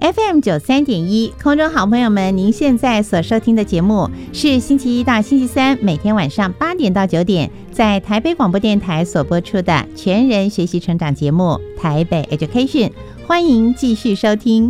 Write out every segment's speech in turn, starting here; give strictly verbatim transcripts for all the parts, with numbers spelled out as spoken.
F M 九三点一，空中好朋友们，您现在所收听的节目是星期一到星期三每天晚上八点到九点，在台北广播电台所播出的全人学习成长节目《台北 Education》，欢迎继续收听。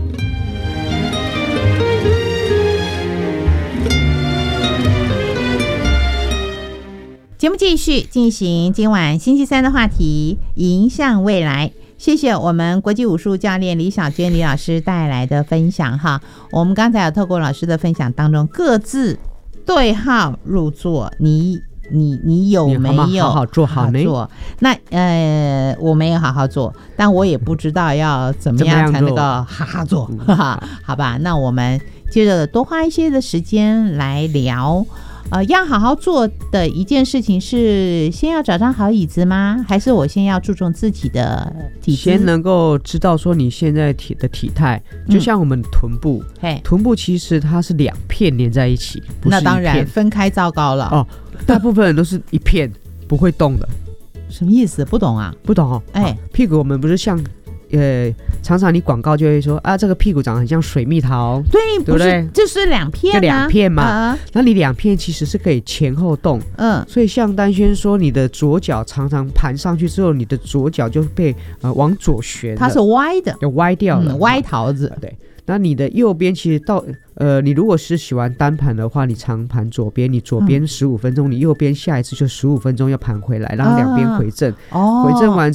节目继续进行今晚星期三的话题，迎向未来。谢谢我们国际武术教练李小娟李老师带来的分享哈。我们刚才有透过老师的分享当中，各自对号入座，你你你有没有好好做好呢？ 那呃，我没有好好做，但我也不知道要怎么样才能够好好做，好吧？那我们接着多花一些的时间来聊。呃，要好好做的一件事情是先要找张好椅子吗？还是我先要注重自己的体质？ 先能够知道说你现在体的体态，就像我们臀部， 嗯、 臀部其实它是两片连在一起，不是一片。 那当然分开糟糕了哦。 大部分人都是一片不会动的。 什么意思？不懂啊？ 不懂哦。哎，屁股我们不是像。呃，常常你广告就会说啊，这个屁股长得很像水蜜桃， 对， 对不对？ 就是两片、啊， 就两片嘛。 啊、 那你两片其实是可以前后动， 嗯。 所以像丹轩说，你的左脚常常盘上去之后，你的左脚就被呃往左旋， 它是歪的， 就歪掉了， 嗯、歪桃子。 对。那你的右边其实到呃，你如果是喜欢单盘的话，你常盘左边，你左边十五分钟、嗯，你右边下一次就十五分钟要盘回来，然后两边回正、 哦， 回正完